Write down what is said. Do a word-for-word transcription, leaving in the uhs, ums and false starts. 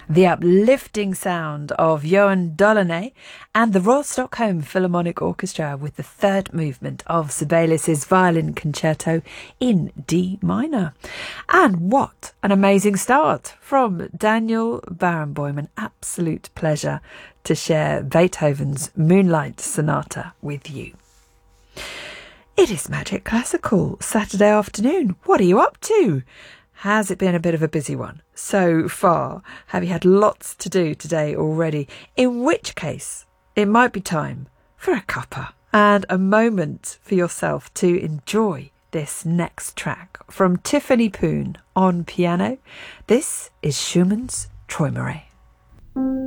The uplifting sound of Johan Delaunay and the Royal Stockholm Philharmonic Orchestra with the third movement of Sibelius's Violin Concerto in D minor. And what an amazing start from Daniel Barenboim. An absolute pleasure to share Beethoven's Moonlight Sonata with you. It is Magic Classical Saturday afternoon. What are you up to? Has it been a bit of a busy one so far? Have you had lots to do today already? In which case, it might be time for a cuppa and a moment for yourself to enjoy this next track from Tiffany Poon on piano. This is Schumann's Träumerei.